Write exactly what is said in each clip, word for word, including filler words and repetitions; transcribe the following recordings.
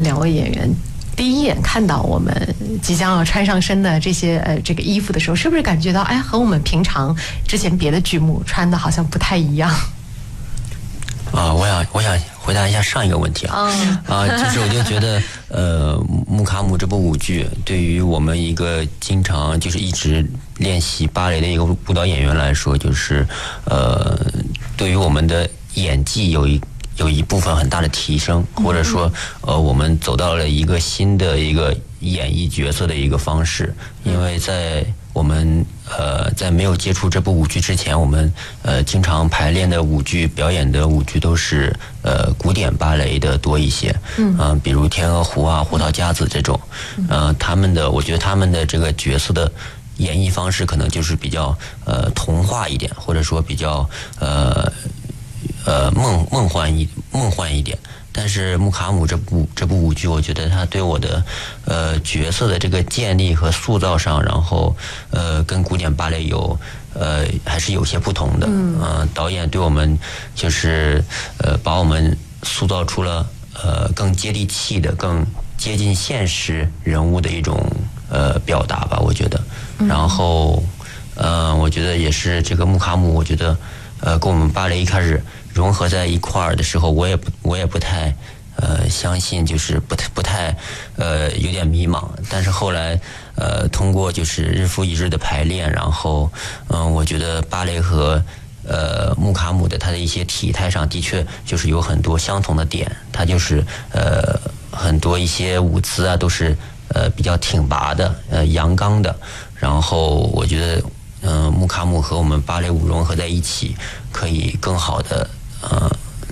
两位演员第一眼看到我们即将要穿上身的这些呃这个衣服的时候，是不是感觉到哎和我们平常之前别的剧目穿的好像不太一样？ 啊，我想我想回答一下上一个问题啊，啊，就是我就觉得，呃，穆卡姆这部舞剧对于我们一个经常就是一直练习芭蕾的一个舞蹈演员来说，就是呃，对于我们的演技有一有一部分很大的提升，或者说，呃，我们走到了一个新的一个演绎角色的一个方式，因为在我们呃在没有接触这部舞剧之前，我们呃经常排练的舞剧、表演的舞剧都是呃古典芭蕾的多一些，嗯、呃，比如《天鹅湖》啊、《胡桃夹子》这种，呃，他们的我觉得他们的这个角色的演绎方式可能就是比较呃童话一点，或者说比较呃呃梦梦幻一梦幻一点。但是穆卡姆这部这部舞剧，我觉得它对我的呃角色的这个建立和塑造上，然后呃跟古典芭蕾有呃还是有些不同的。嗯、呃，导演对我们就是呃把我们塑造出了呃更接地气的、更接近现实人物的一种呃表达吧，我觉得。然后呃，我觉得也是这个穆卡姆，我觉得呃跟我们芭蕾一开始融合在一块儿的时候，我也不我也不太呃相信，就是不太不太呃有点迷茫。但是后来呃通过就是日复一日的排练，然后嗯、呃，我觉得芭蕾和呃穆卡姆的它的一些体态上的确就是有很多相同的点，它就是呃很多一些舞姿啊都是呃比较挺拔的呃阳刚的，然后我觉得嗯、呃、穆卡姆和我们芭蕾舞融合在一起，可以更好的呃，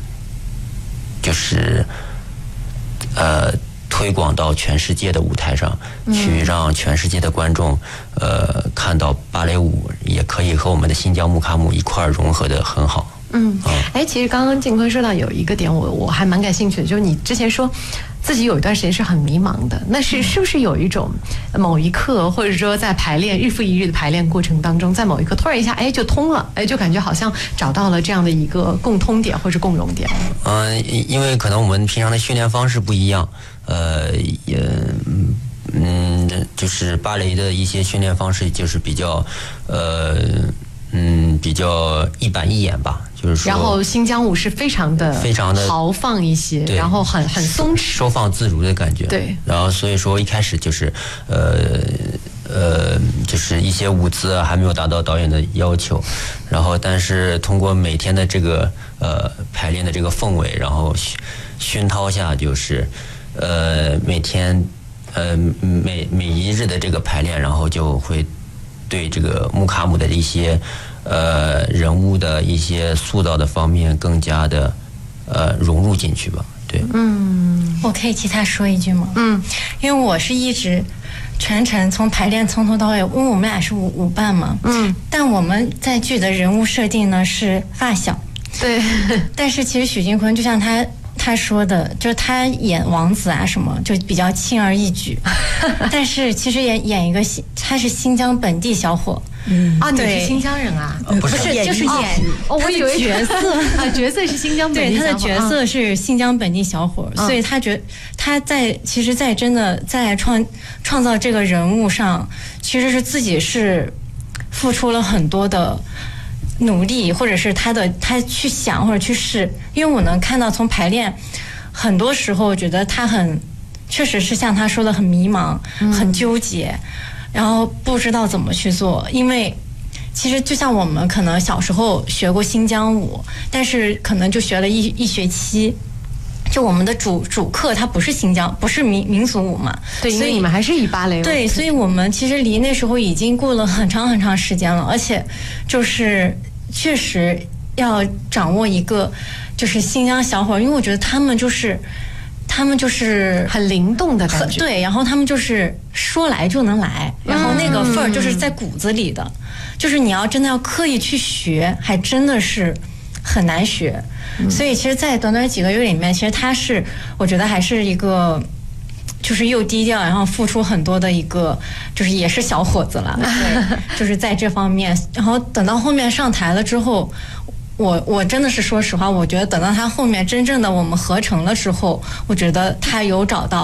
就是呃，推广到全世界的舞台上，嗯、去让全世界的观众呃看到芭蕾舞也可以和我们的新疆穆卡姆一块儿融合得很好。 嗯，哎，其实刚刚靖坤说到有一个点我，我还蛮感兴趣的，就是你之前说自己有一段时间是很迷茫的，那是是不是有一种某一刻，或者说在排练日复一日的排练过程当中，在某一刻突然一下，哎，就通了，哎，就感觉好像找到了这样的一个共通点或者共融点。 嗯、呃，因为可能我们平常的训练方式不一样，呃，也嗯，就是芭蕾的一些训练方式就是比较呃。嗯，比较一板一眼吧，就是说。 然后新疆舞是非常的、 非常的豪放一些，然后很很松弛、 收放自如的感觉。 对。 然后所以说一开始就是，呃呃，就是一些舞姿啊还没有达到导演的要求，然后但是通过每天的这个呃排练的这个氛围，然后熏陶下，就是呃每天呃每每一日的这个排练，然后就会。对这个穆卡姆的一些呃人物的一些塑造的方面更加的呃融入进去吧。对， 嗯，我可以替他说一句吗？嗯，因为我是一直全程从排练从头到尾，因为我们俩是舞舞伴嘛，嗯，但我们在剧的人物设定呢是发小， 对， 但是其实许晋坤就像他。他说的就是他演王子啊什么就比较轻而易举，但是其实演演一个新他是新疆本地小伙。 嗯啊，你是新疆人啊？ 呃、不是， 不是就是演哦，我以为角色啊，角色是新疆本地小伙， 对，他的角色是新疆本地小伙， 嗯、 所以他觉他在其实，在真的在创创造这个人物上，其实是自己是付出了很多的。努力，或者是他的他去想或者去试，因为我能看到从排练，很多时候我觉得他很，确实是像他说的很迷茫，很纠结，然后不知道怎么去做。因为其实就像我们可能小时候学过新疆舞，但是可能就学了一一学期。就我们的主主课它不是新疆，不是民民族舞嘛， 对，所以你们还是以芭蕾为对，所以我们其实离那时候已经过了很长很长时间了，而且就是确实要掌握一个就是新疆小伙，因为我觉得他们就是他们就是很灵动的感觉， 对，然后他们就是说来就能来，然后那个份儿就是在骨子里的，嗯、就是你要真的要刻意去学，还真的是很难学。所以其实在短短几个月里面，其实他是我觉得还是一个就是又低调然后付出很多的一个就是也是小伙子了，对，就是在这方面。然后等到后面上台了之后，我我真的是说实话，我觉得等到他后面真正的我们合成了之后，我觉得他有找到